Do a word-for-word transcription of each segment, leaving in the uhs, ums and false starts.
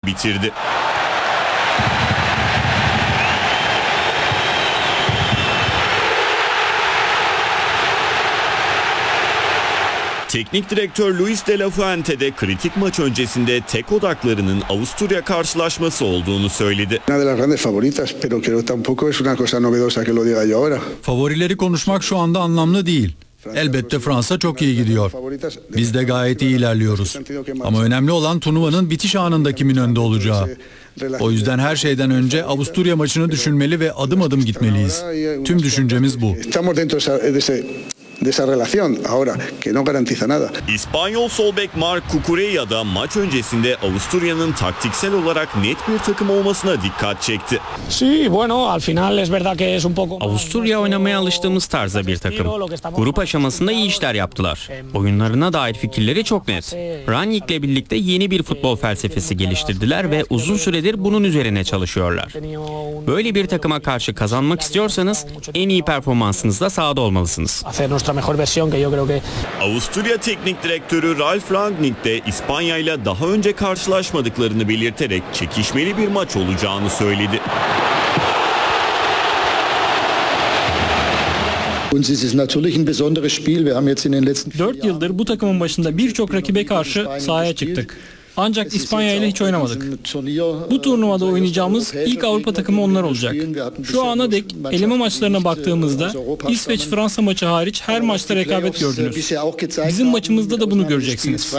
bitirdi. Teknik direktör Luis de la Fuente de kritik maç öncesinde tek odaklarının Avusturya karşılaşması olduğunu söyledi. Favorileri konuşmak şu anda anlamlı değil. Elbette Fransa çok iyi gidiyor. Biz de gayet iyi ilerliyoruz. Ama önemli olan turnuvanın bitiş anında kimin önde olacağı. O yüzden her şeyden önce Avusturya maçını düşünmeli ve adım adım gitmeliyiz. Tüm düşüncemiz bu. de esa relación ahora que no garantiza nada. İspanyol sol bek Marc Cucurella da maç öncesinde Avusturya'nın taktiksel olarak net bir takım olmasına dikkat çekti. Avusturya oynamaya alıştığımız tarzda bir takım. Grup aşamasında iyi işler yaptılar. Oyunlarına dair fikirleri çok net. Rangnick'le birlikte yeni bir futbol felsefesi geliştirdiler ve uzun süredir bunun üzerine çalışıyorlar. Böyle bir takıma karşı kazanmak istiyorsanız en iyi performansınızda sahada olmalısınız. Avusturya Teknik Direktörü Ralf Rangnick de İspanya ile daha önce karşılaşmadıklarını belirterek çekişmeli bir maç olacağını söyledi. Dört yıldır bu takımın başında birçok rakibe karşı sahaya çıktık. Ancak İspanya ile hiç oynamadık. Bu turnuvada oynayacağımız ilk Avrupa takımı onlar olacak. Şu ana dek eleme maçlarına baktığımızda İsveç-Fransa maçı hariç her maçta rekabet gördünüz. Bizim maçımızda da bunu göreceksiniz.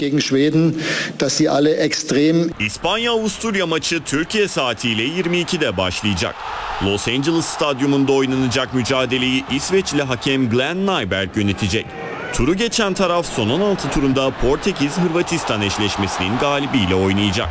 İspanya-Avusturya maçı Türkiye saatiyle yirmi ikide başlayacak. Los Angeles Stadyumunda oynanacak mücadeleyi İsveçli hakem Glenn Nyberg yönetecek. Turu geçen taraf son on altı turunda Portekiz-Hırvatistan eşleşmesinin galibiyle oynayacak.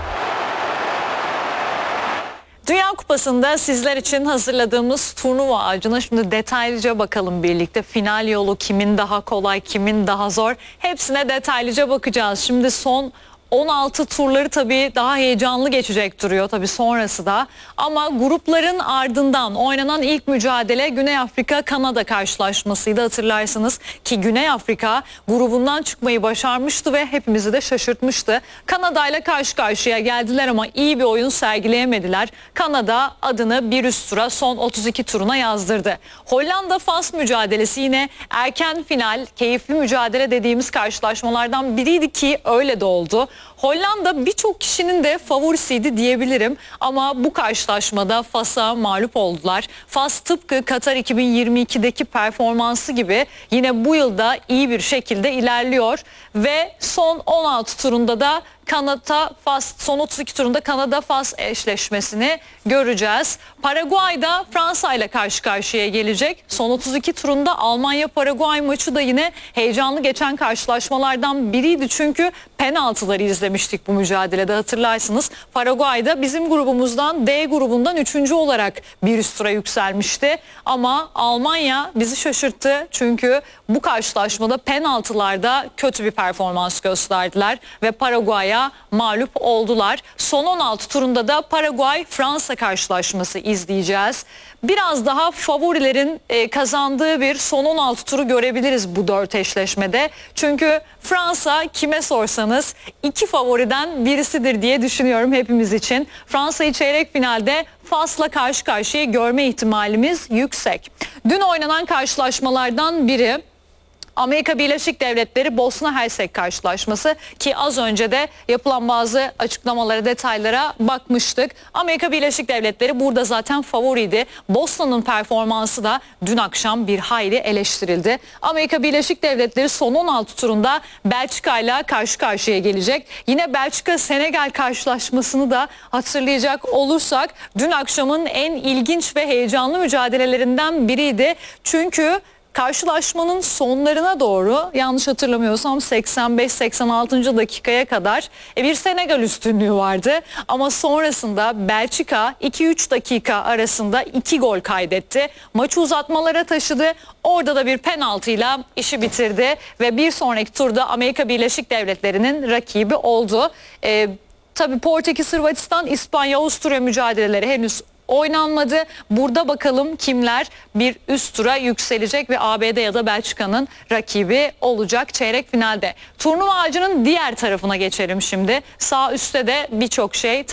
Dünya Kupası'nda sizler için hazırladığımız turnuva ağacına şimdi detaylıca bakalım birlikte. Final yolu kimin daha kolay, kimin daha zor, hepsine detaylıca bakacağız. Şimdi son on altı turları tabii daha heyecanlı geçecek duruyor tabii sonrası da. Ama grupların ardından oynanan ilk mücadele Güney Afrika-Kanada karşılaşmasıydı hatırlarsınız. Ki Güney Afrika grubundan çıkmayı başarmıştı ve hepimizi de şaşırtmıştı. Kanada ile karşı karşıya geldiler ama iyi bir oyun sergileyemediler. Kanada adını bir üst tura son otuz iki turuna yazdırdı. Hollanda-Fas mücadelesi yine erken final, keyifli mücadele dediğimiz karşılaşmalardan biriydi ki öyle de oldu. Hollanda birçok kişinin de favorisiydi diyebilirim ama bu karşılaşmada Fas'a mağlup oldular. Fas tıpkı Katar iki bin yirmi ikideki performansı gibi yine bu yılda iyi bir şekilde ilerliyor ve son on altı turunda da Kanada Fas son otuz iki turunda Kanada Fas eşleşmesini göreceğiz. Paraguay'da Fransa ile karşı karşıya gelecek. Son otuz iki turunda Almanya Paraguay maçı da yine heyecanlı geçen karşılaşmalardan biriydi. Çünkü penaltıları izlemiştik bu mücadelede hatırlarsınız. Paraguay'da bizim grubumuzdan D grubundan üçüncü olarak bir üst tura yükselmişti. Ama Almanya bizi şaşırttı. Çünkü bu karşılaşmada penaltılarda kötü bir performans gösterdiler ve Paraguay'a mağlup oldular. Son on altı turunda da Paraguay-Fransa karşılaşması izleyeceğiz. Biraz daha favorilerin kazandığı bir son on altı turu görebiliriz bu dört eşleşmede. Çünkü Fransa kime sorsanız iki favoriden birisidir diye düşünüyorum hepimiz için. Fransa'yı çeyrek finalde Fas'la karşı karşıya görme ihtimalimiz yüksek. Dün oynanan karşılaşmalardan biri Amerika Birleşik Devletleri Bosna Hersek karşılaşması ki az önce de yapılan bazı açıklamalara, detaylara bakmıştık. Amerika Birleşik Devletleri burada zaten favoriydi. Bosna'nın performansı da dün akşam bir hayli eleştirildi. Amerika Birleşik Devletleri son on altı turunda Belçika ile karşı karşıya gelecek. Yine Belçika-Senegal karşılaşmasını da hatırlayacak olursak dün akşamın en ilginç ve heyecanlı mücadelelerinden biriydi. Çünkü karşılaşmanın sonlarına doğru yanlış hatırlamıyorsam seksen beş seksen altıncı dakikaya kadar bir Senegal üstünlüğü vardı. Ama sonrasında Belçika iki üç dakika arasında iki gol kaydetti. Maçı uzatmalara taşıdı. Orada da bir penaltıyla işi bitirdi ve bir sonraki turda Amerika Birleşik Devletleri'nin rakibi oldu. Ee, tabii Portekiz, Hırvatistan, İspanya, Avusturya mücadeleleri henüz oynanmadı. Burada bakalım kimler bir üst tura yükselecek ve A B D ya da Belçika'nın rakibi olacak çeyrek finalde. Turnuva ağacının diğer tarafına geçelim şimdi. Sağ üstte de birçok şey